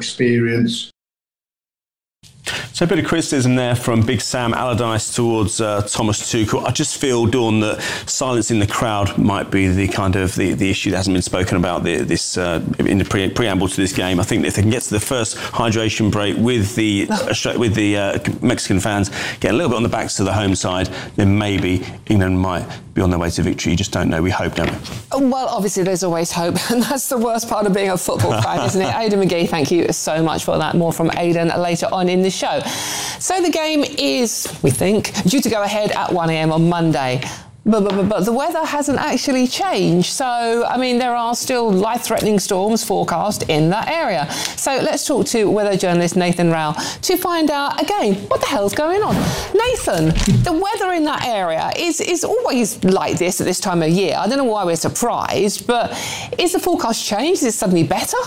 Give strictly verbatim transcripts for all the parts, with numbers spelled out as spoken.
experience. So a bit of criticism there from Big Sam Allardyce towards uh, Thomas Tuchel. I just feel, Dawn, that silencing the crowd might be the kind of the, the issue that hasn't been spoken about the, this uh, in the pre- preamble to this game. I think if they can get to the first hydration break with the uh, with the uh, Mexican fans, get a little bit on the backs to the home side, then maybe England might be on their way to victory. You just don't know. We hope, don't we? Well, obviously there's always hope, and that's the worst part of being a football fan, isn't it? Aidan McGee, thank you so much for that. More from Aidan later on in the show. So the game is, we think, due to go ahead at one a.m. on Monday. But, but, but the weather hasn't actually changed. So, I mean, there are still life-threatening storms forecast in that area. So let's talk to weather journalist Nathan Rowell to find out, again, what the hell's going on. Nathan, the weather in that area is, is always like this at this time of year. I don't know why we're surprised, but is the forecast changed? Is it suddenly better?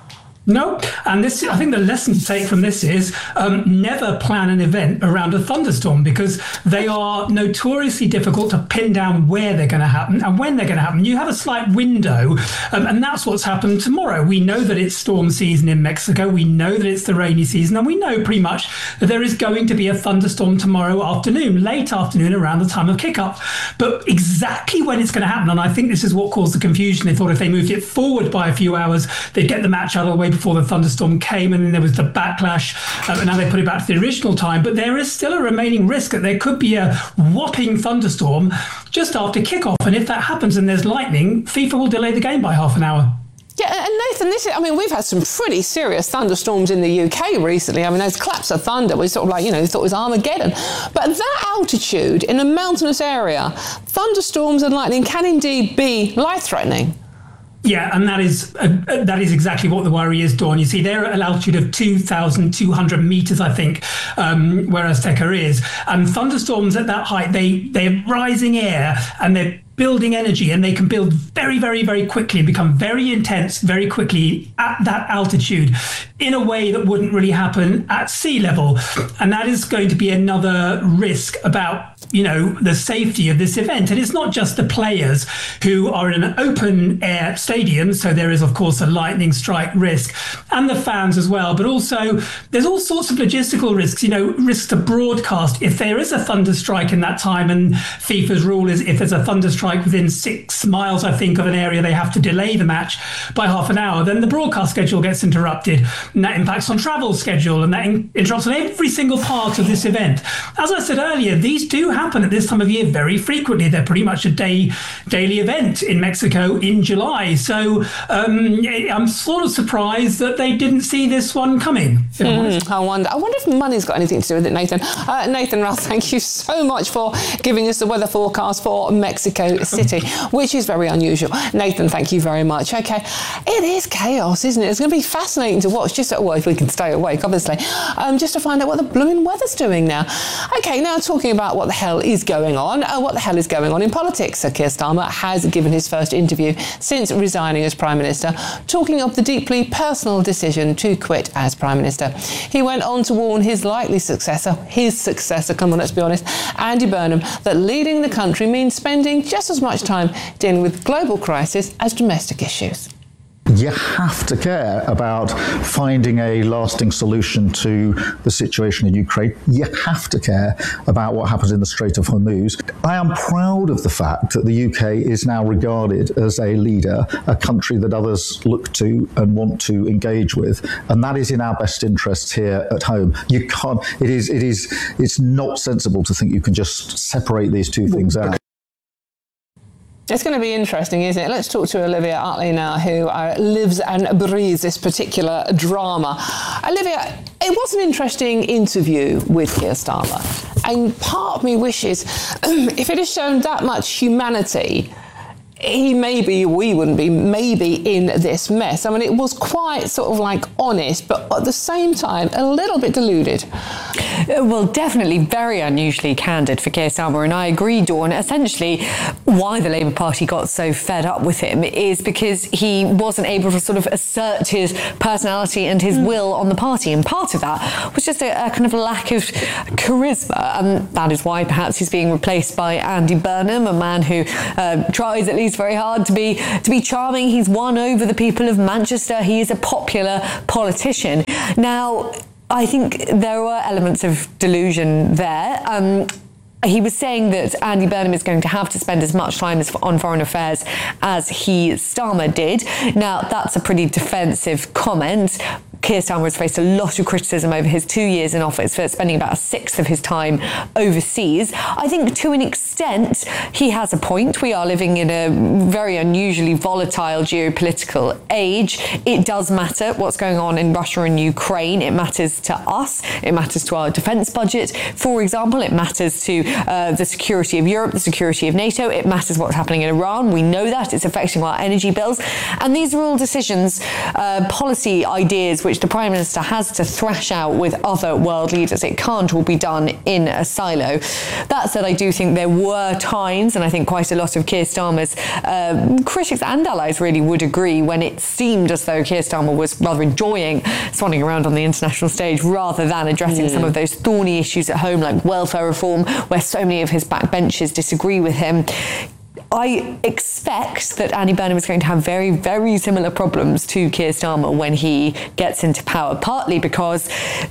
No, and this, I think the lesson to take from this is um, never plan an event around a thunderstorm, because they are notoriously difficult to pin down where they're going to happen and when they're going to happen. You have a slight window, um, and that's what's happened tomorrow. We know that it's storm season in Mexico. We know that it's the rainy season, and we know pretty much that there is going to be a thunderstorm tomorrow afternoon, late afternoon, around the time of kickoff. But exactly when it's going to happen, and I think this is what caused the confusion. They thought if they moved it forward by a few hours, they'd get the match out of the way before the thunderstorm came, and then there was the backlash, um, and now they put it back to the original time. But there is still a remaining risk that there could be a whopping thunderstorm just after kickoff, and if that happens and there's lightning, FIFA will delay the game by half an hour. Yeah, and Nathan, this is, I mean, we've had some pretty serious thunderstorms in the U K recently. I mean, those claps of thunder, we sort of like, you know, thought it was Armageddon. But at that altitude, in a mountainous area, thunderstorms and lightning can indeed be life-threatening. Yeah, and that is uh, that is exactly what the worry is, Dawn. You see, they're at an altitude of two thousand two hundred metres, I think, um, where Azteca is. And thunderstorms at that height, they, they're rising air and they're building energy, and they can build very, very, very quickly and become very intense very quickly at that altitude in a way that wouldn't really happen at sea level. And that is going to be another risk about, you know, the safety of this event. And it's not just the players who are in an open air stadium, so there is, of course, a lightning strike risk, and the fans as well. But also, there's all sorts of logistical risks, you know, risks to broadcast. If there is a thunder strike in that time, and FIFA's rule is if there's a thunder strike within six miles, I think, of an area, they have to delay the match by half an hour, then the broadcast schedule gets interrupted, and that impacts on travel schedule, and that in- interrupts on every single part of this event. As I said earlier, these do happen at this time of year very frequently. They're pretty much a day daily event in Mexico in July. So um, I'm sort of surprised that they didn't see this one coming. Mm, I wonder. I wonder if money's got anything to do with it, Nathan. Uh, Nathan Rowell, thank you so much for giving us the weather forecast for Mexico City, which is very unusual. Nathan, thank you very much. Okay, it is chaos, isn't it? It's going to be fascinating to watch, just, well, if we can stay awake, obviously, um, just to find out what the blooming weather's doing now. Okay, now talking about what the hell is going on, uh, what the hell is going on in politics. So Keir Starmer has given his first interview since resigning as Prime Minister, talking of the deeply personal decision to quit as Prime Minister. He went on to warn his likely successor, his successor, come on, let's be honest, Andy Burnham, that leading the country means spending just as much time dealing with global crisis as domestic issues. You have to care about finding a lasting solution to the situation in Ukraine. You have to care about what happens in the Strait of Hormuz. I am proud of the fact that the U K is now regarded as a leader, a country that others look to and want to engage with, and that is in our best interests here at home. You can't, it is, it is, it's not sensible to think you can just separate these two things out. It's going to be interesting, isn't it? Let's talk to Olivia Utley now, who uh, lives and breathes this particular drama. Olivia, it was an interesting interview with Keir Starmer, and part of me wishes if it had shown that much humanity, he maybe, we wouldn't be maybe in this mess. I mean, it was quite sort of like honest, but at the same time, a little bit deluded. Well, definitely very unusually candid for Keir Starmer, and I agree, Dawn. Essentially, why the Labour Party got so fed up with him is because he wasn't able to sort of assert his personality and his mm. will on the party, and part of that was just a, a kind of lack of charisma, and that is why perhaps he's being replaced by Andy Burnham, a man who uh, tries at least He's very hard to be to be charming. He's won over the people of Manchester. He is a popular politician. Now, I think there were elements of delusion there. Um, He was saying that Andy Burnham is going to have to spend as much time as on foreign affairs as he, Starmer, did. Now, that's a pretty defensive comment. Keir Starmer has faced a lot of criticism over his two years in office for spending about a sixth of his time overseas. I think to an extent he has a point. We are living in a very unusually volatile geopolitical age. It does matter what's going on in Russia and Ukraine. It matters to us. It matters to our defence budget. For example, it matters to uh, the security of Europe, the security of NATO. It matters what's happening in Iran. We know that. It's affecting our energy bills. And these are all decisions, uh, policy ideas, which the Prime Minister has to thrash out with other world leaders. It can't all be done in a silo. That said, I do think there were times, and I think quite a lot of Keir Starmer's uh, critics and allies really would agree, when it seemed as though Keir Starmer was rather enjoying swanning around on the international stage rather than addressing mm. some of those thorny issues at home, like welfare reform, where so many of his backbenchers disagree with him. I expect that Andy Burnham is going to have very, very similar problems to Keir Starmer when he gets into power, partly because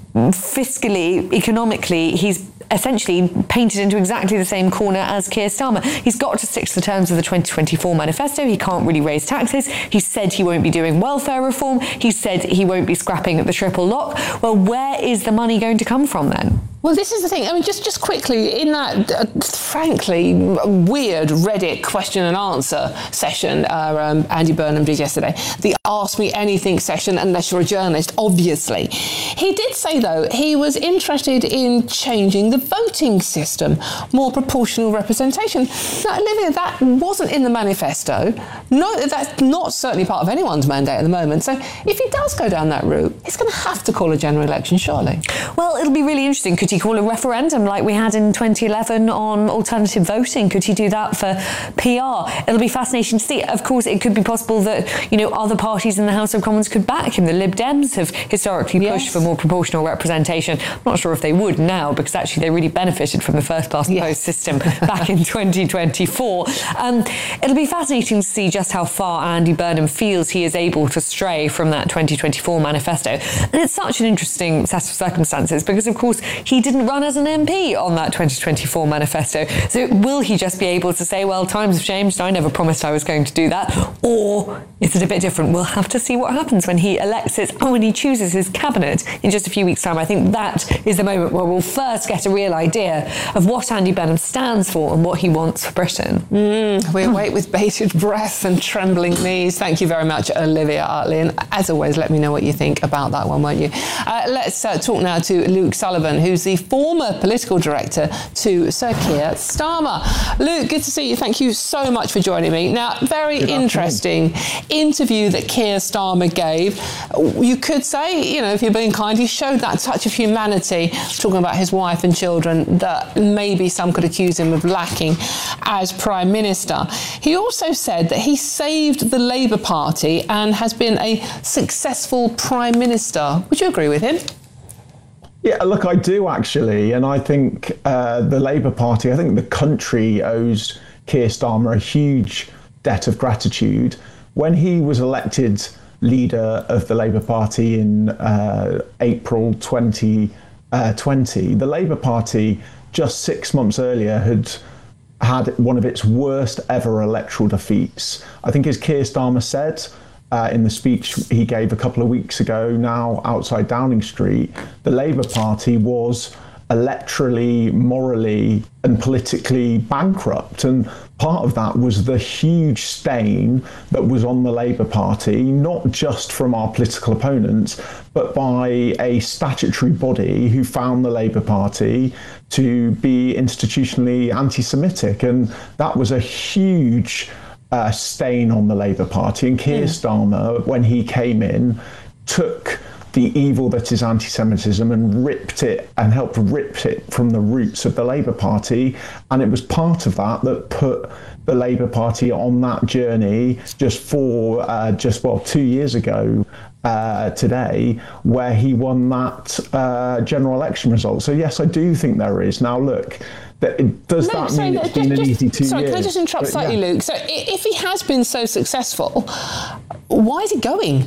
fiscally, economically, he's essentially painted into exactly the same corner as Keir Starmer. He's got to stick to the terms of the twenty twenty-four manifesto. He can't really raise taxes. He said he won't be doing welfare reform. He said he won't be scrapping the triple lock. Well, where is the money going to come from then? Well, this is the thing. I mean, just, just quickly, in that, uh, frankly, weird Reddit question and answer session uh, um, Andy Burnham did yesterday, the Ask Me Anything session, unless you're a journalist, obviously. He did say, though, he was interested in changing the voting system, more proportional representation. Now, Olivia, that wasn't in the manifesto. No, that's not certainly part of anyone's mandate at the moment. So if he does go down that route, he's going to have to call a general election, surely. Well, it'll be really interesting. Could he call a referendum like we had in twenty eleven on alternative voting? Could he do that for P R? It'll be fascinating to see. Of course, it could be possible that, you know, other parties in the House of Commons could back him. The Lib Dems have historically pushed yes. for more proportional representation. I'm not sure if they would now, because actually they really benefited from the first past the yes. post system back in twenty twenty-four. Um, it'll be fascinating to see just how far Andy Burnham feels he is able to stray from that twenty twenty-four manifesto. And it's such an interesting set of circumstances because, of course, he didn't run as an M P on that twenty twenty-four manifesto. So will he just be able to say, well, times have changed, I never promised I was going to do that? Or is it a bit different? We'll have to see what happens when he elects it, or when he chooses his cabinet in just a few weeks' time. I think that is the moment where we'll first get a real idea of what Andy Burnham stands for and what he wants for Britain. Mm, we wait with bated breath and trembling knees. Thank you very much, Olivia Hartley. And as always, let me know what you think about that one, won't you? Uh, let's uh, talk now to Luke Sullivan, who's the former political director to Sir Keir Starmer. Luke, good to see you. Thank you so much for joining me. Now, very good interesting afternoon. Interview that Keir Starmer gave. You could say, you know, if you're being kind, he showed that touch of humanity, talking about his wife and children, that maybe some could accuse him of lacking as Prime Minister. He also said that he saved the Labour Party and has been a successful Prime Minister. Would you agree with him? Yeah, look, I do actually. And I think uh, the Labour Party, I think the country owes Keir Starmer a huge debt of gratitude. When he was elected leader of the Labour Party in uh, April twenty twenty, the Labour Party just six months earlier had had one of its worst ever electoral defeats. I think, as Keir Starmer said uh, in the speech he gave a couple of weeks ago now outside Downing Street, the Labour Party was electorally, morally and politically bankrupt. And part of that was the huge stain that was on the Labour Party, not just from our political opponents, but by a statutory body who found the Labour Party to be institutionally anti-Semitic. And that was a huge uh, stain on the Labour Party. And Keir Starmer, when he came in, took the evil that is anti-Semitism and ripped it and helped rip it from the roots of the Labour Party. And it was part of that that put the Labour Party on that journey just for uh, just well two years ago uh, today, where he won that uh, general election result. So yes, I do think there is. Now look, that it, does no, that sorry, mean it's just, been an just, easy two sorry, years? Sorry, can I just interrupt But, slightly, yeah. Luke? So if he has been so successful, why is he going?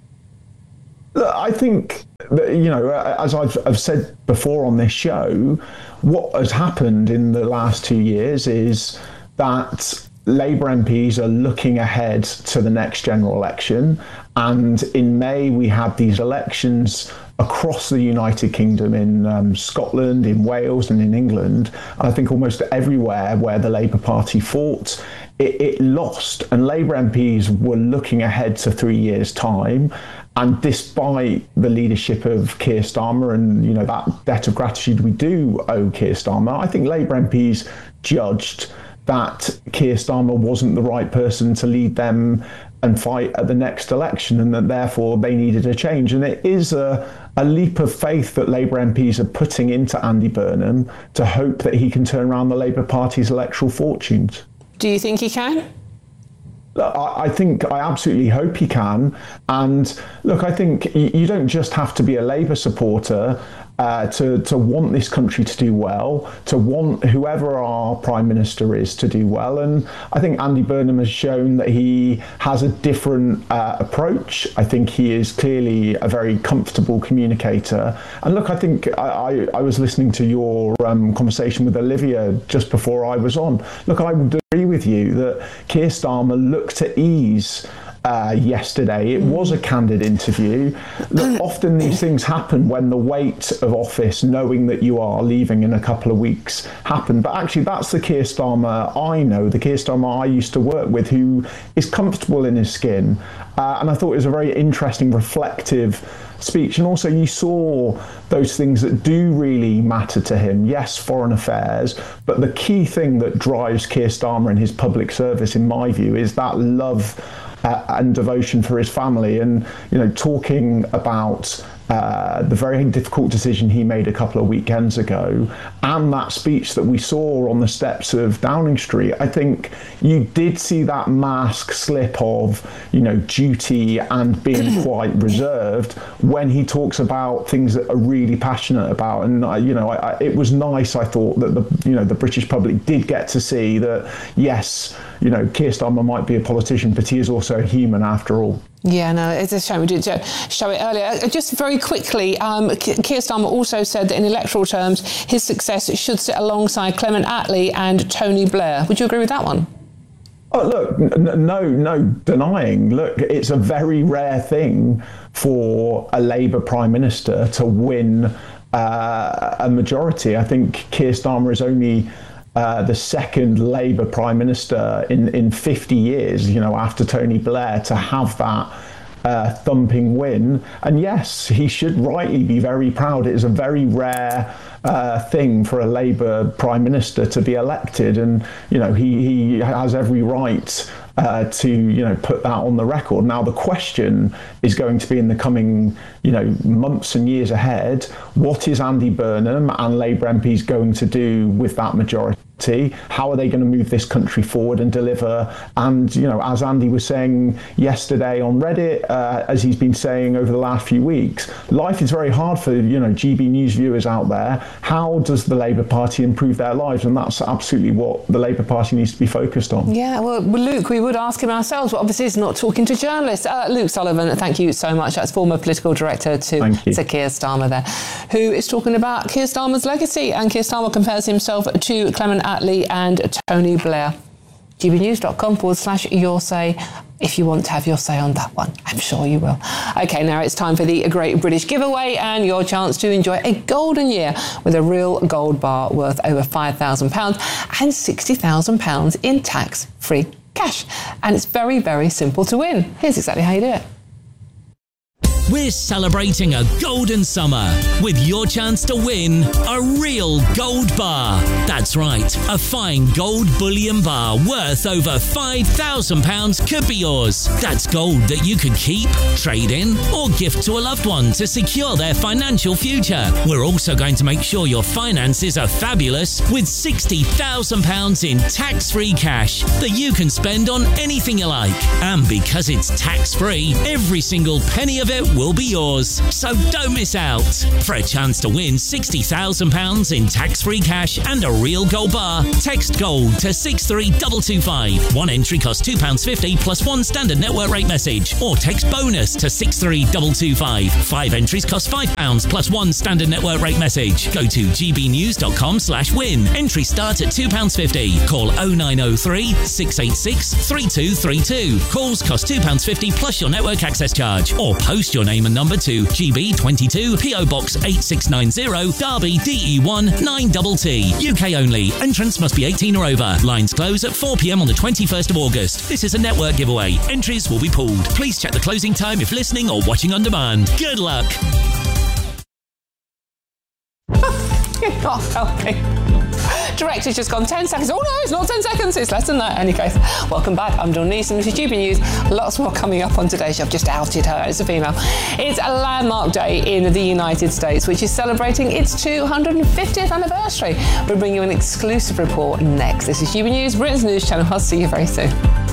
Look, I think that, you know, as I've, I've said before on this show, what has happened in the last two years is that Labour M Ps are looking ahead to the next general election. And in May, we had these elections across the United Kingdom, in um, Scotland, in Wales and in England. And I think almost everywhere where the Labour Party fought, it, it lost. And Labour M Ps were looking ahead to three years' time. And despite the leadership of Keir Starmer and, you know, that debt of gratitude we do owe Keir Starmer, I think Labour M Ps judged that Keir Starmer wasn't the right person to lead them and fight at the next election, and that therefore they needed a change. And it is a, a leap of faith that Labour M Ps are putting into Andy Burnham to hope that he can turn around the Labour Party's electoral fortunes. Do you think he can? I think, I absolutely hope he can. And look, I think you don't just have to be a Labour supporter uh, to, to want this country to do well, to want whoever our Prime Minister is to do well. And I think Andy Burnham has shown that he has a different uh, approach. I think he is clearly a very comfortable communicator. And look, I think I, I, I was listening to your um, conversation with Olivia just before I was on. Look, I would agree with you that Keir Starmer looked to ease uh, yesterday. It was a candid interview. Look, often these things happen when the weight of office, knowing that you are leaving in a couple of weeks, happen. But actually, that's the Keir Starmer I know, the Keir Starmer I used to work with, who is comfortable in his skin. Uh, and I thought it was a very interesting, reflective speech. And also you saw those things that do really matter to him. Yes, foreign affairs, but the key thing that drives Keir Starmer in his public service, in my view, is that love uh, and devotion for his family. And, you know, talking about uh, the very difficult decision he made a couple of weekends ago, and that speech that we saw on the steps of Downing Street, I think you did see that mask slip of, you know, duty and being quite reserved when he talks about things that are really passionate about. And, uh, you know, I, I, it was nice, I thought, that the, you know, the British public did get to see that, yes, you know, Keir Starmer might be a politician, but he is also a human after all. Yeah, no, it's a shame we did show it earlier. Just very quickly, um, Keir Starmer also said that in electoral terms, his success should sit alongside Clement Attlee and Tony Blair. Would you agree with that one? Oh, look, n- no, no denying. Look, it's a very rare thing for a Labour Prime Minister to win uh, a majority. I think Keir Starmer is only Uh, the second Labour Prime Minister in, in fifty years, you know, after Tony Blair, to have that uh, thumping win. And yes, he should rightly be very proud. It is a very rare uh, thing for a Labour Prime Minister to be elected. And, you know, he, he has every right Uh, to, you know, put that on the record. Now, the question is going to be in the coming, you know, months and years ahead, what is Andy Burnham and Labour M Ps going to do with that majority? How are they going to move this country forward and deliver? And, you know, as Andy was saying yesterday on Reddit, uh, as he's been saying over the last few weeks, life is very hard for, you know, G B News viewers out there. How does the Labour Party improve their lives? And that's absolutely what the Labour Party needs to be focused on. Yeah, well, Luke, we would ask him ourselves, but obviously he's not talking to journalists. Uh, Luke Sullivan, thank you so much. That's former political director to, to Keir Starmer there, who is talking about Keir Starmer's legacy. And Keir Starmer compares himself to Clement Attlee and Tony Blair. gbnews.com forward slash your say if you want to have your say on that one. I'm sure you will. OK, now it's time for the Great British Giveaway and your chance to enjoy a golden year with a real gold bar worth over five thousand pounds and sixty thousand pounds in tax-free cash. And it's very, very simple to win. Here's exactly how you do it. we're celebrating a golden summer with your chance to win a real gold bar. That's right, a fine gold bullion bar worth over five thousand pounds could be yours. That's gold that you could keep, trade in, or gift to a loved one to secure their financial future. We're also going to make sure your finances are fabulous with sixty thousand pounds in tax-free cash that you can spend on anything you like. And because it's tax-free, every single penny of it will be yours. So don't miss out. For a chance to win sixty thousand pounds in tax-free cash and a real gold bar, text GOLD to six three two two five. One entry costs two pounds fifty plus one standard network rate message. Or text BONUS to six three two two five. Five entries cost five pounds plus one standard network rate message. Go to gbnews.com slash win. Entry start at two pounds fifty. Call oh nine oh three, six eight six, three two three two. Calls cost two pounds fifty plus your network access charge. Or post your name and number to G B twenty-two, P O Box eight six nine zero, Derby, D E one nine T T. U K only. Entrance must be eighteen or over. Lines close at four p m on the twenty-first of August. This is a network giveaway. Entries will be pulled. Please check the closing time if listening or watching on demand. Good luck. You're not helping. Director's just gone ten seconds. Oh no, it's not ten seconds, it's less than that. In any case, welcome back. I'm Dawn Neeson. This is G B News. Lots more coming up on today's show. I've just outed her as a female. It's a landmark day in the United States, which is celebrating its two hundred fiftieth anniversary. We'll bring you an exclusive report next. This is G B News, Britain's news channel. I'll see you very soon.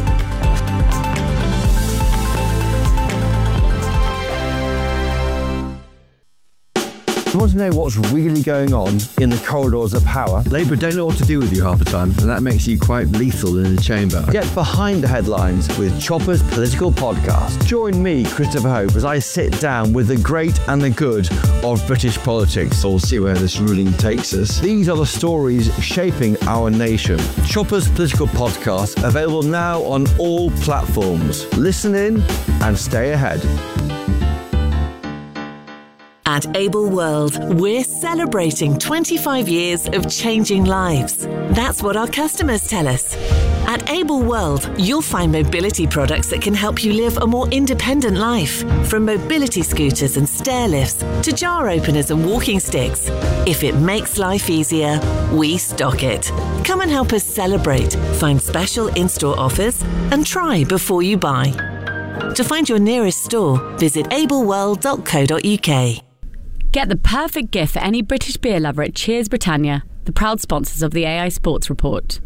You want to know what's really going on in the corridors of power? Labour don't know what to do with you half the time, and that makes you quite lethal in the chamber. Get behind the headlines with Chopper's Political Podcast. Join me, Christopher Hope, as I sit down with the great and the good of British politics. We'll see where this ruling takes us. These are the stories shaping our nation. Chopper's Political Podcast, available now on all platforms. Listen in and stay ahead. At Able World, we're celebrating twenty-five years of changing lives. That's what our customers tell us. At Able World, you'll find mobility products that can help you live a more independent life. From mobility scooters and stair lifts to jar openers and walking sticks. If it makes life easier, we stock it. Come and help us celebrate, find special in-store offers, and try before you buy. To find your nearest store, visit able world dot co dot u k. Get the perfect gift for any British beer lover at Cheers Britannia, the proud sponsors of the A I Sports Report.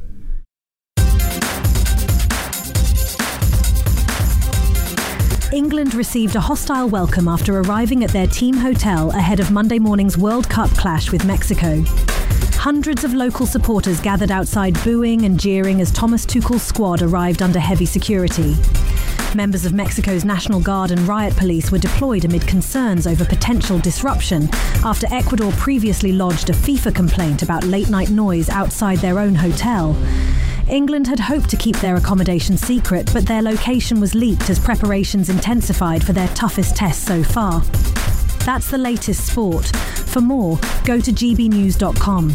England received a hostile welcome after arriving at their team hotel ahead of Monday morning's World Cup clash with Mexico. Hundreds of local supporters gathered outside booing and jeering as Thomas Tuchel's squad arrived under heavy security. Members of Mexico's National Guard and riot police were deployed amid concerns over potential disruption after Ecuador previously lodged a FIFA complaint about late-night noise outside their own hotel. England had hoped to keep their accommodation secret, but their location was leaked as preparations intensified for their toughest test so far. That's the latest sport. For more, go to g b news dot com.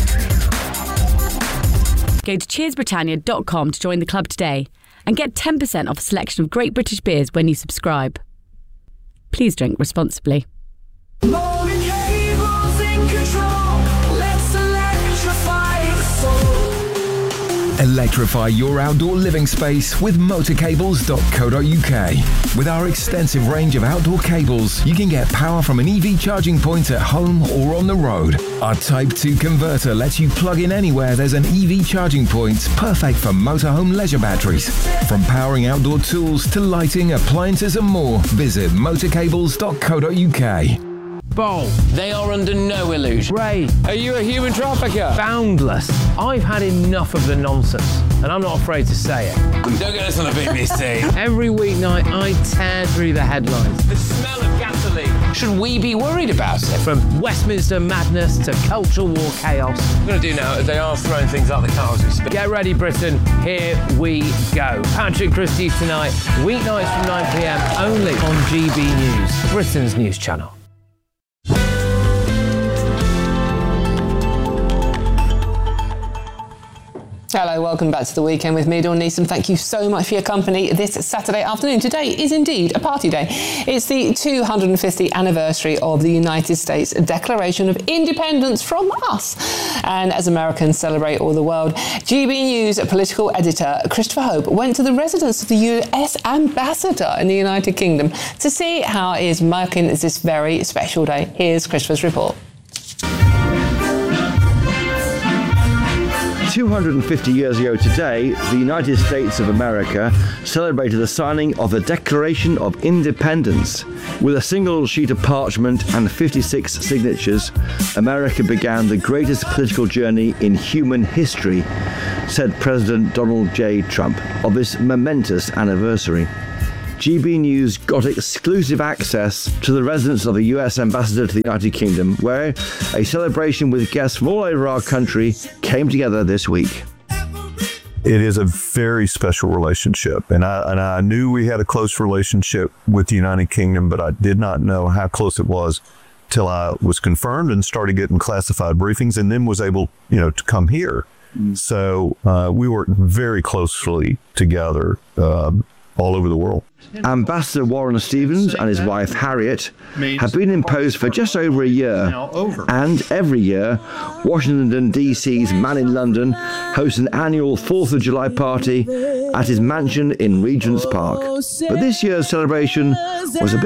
Go to cheers britannia dot com to join the club today and get ten percent off a selection of great British beers when you subscribe. Please drink responsibly. Morning cables in control. Let's electrify the soul. Electrify your outdoor living space with motor cables dot co dot u k. With our extensive range of outdoor cables, you can get power from an E V charging point at home or on the road. Our Type two converter lets you plug in anywhere there's an E V charging point, perfect for motorhome leisure batteries. From powering outdoor tools to lighting, appliances and more, visit motor cables dot co dot u k. Bowl, they are under no illusion. Ray, are you a human trafficker? Boundless. I've had enough of the nonsense, and I'm not afraid to say it. Don't get us on the B B C. Every weeknight, I tear through the headlines. The smell of gasoline. Should we be worried about it? From Westminster madness to cultural war chaos. What I'm going to do now is they are throwing things out the car as we speak. Get ready, Britain. Here we go. Patrick Christie tonight, weeknights from nine p m, only on G B News, Britain's news channel. Hello, welcome back to The Weekend with me, Dawn Neeson. Thank you so much for your company this Saturday afternoon. Today is indeed a party day. It's the two hundred fiftieth anniversary of the United States Declaration of Independence from us. And as Americans celebrate all the world, G B News political editor Christopher Hope went to the residence of the U S ambassador in the United Kingdom to see how it is marking this very special day. Here's Christopher's report. two hundred fifty years ago today, the United States of America celebrated the signing of the Declaration of Independence. With a single sheet of parchment and fifty-six signatures, America began the greatest political journey in human history, said President Donald J. Trump of this momentous anniversary. G B News got exclusive access to the residence of the U S ambassador to the United Kingdom, where a celebration with guests from all over our country came together this week. It is a very special relationship, and I, and I knew we had a close relationship with the United Kingdom, but I did not know how close it was till I was confirmed and started getting classified briefings, and then was able, you know, to come here. Mm. So uh, we worked very closely together um, all over the world. Ambassador Warren Stevens and his wife Harriet have been in post for just over a year, and every year Washington D C's Man in London hosts an annual fourth of July party at his mansion in Regent's Park. But this year's celebration was a bit